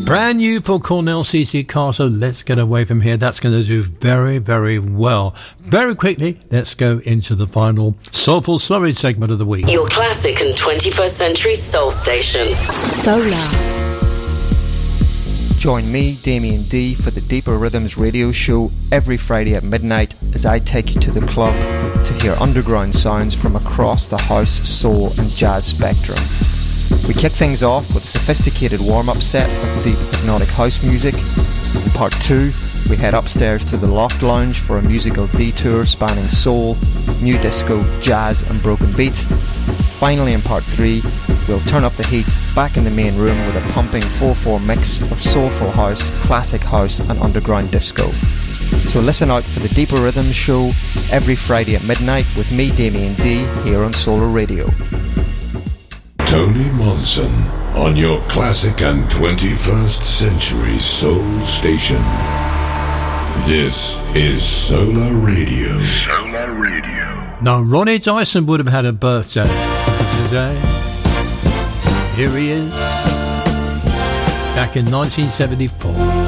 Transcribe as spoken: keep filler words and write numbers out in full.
Brand new for Cornell C C Carter. Let's Get Away From Here. That's going to do very, very well. Very quickly, let's go into the final Soulful Slurry segment of the week. Your classic and twenty-first century soul station. Solar. Join me, Damien D, for the Deeper Rhythms radio show every Friday at midnight as I take you to the club to hear underground sounds from across the house, soul and jazz spectrum. We kick things off with a sophisticated warm-up set of deep hypnotic house music. In part two, we head upstairs to the Loft Lounge for a musical detour spanning soul, new disco, jazz and broken beat. Finally, in part three, we'll turn up the heat back in the main room with a pumping four four mix of soulful house, classic house and underground disco. So listen out for the Deeper Rhythms show every Friday at midnight with me, Damien D, here on Solar Radio. Tony Monson on your classic and twenty-first century soul station. This is Solar Radio. Solar Radio. Now, Ronnie Dyson would have had a birthday today. Here he is, back in nineteen seventy-four.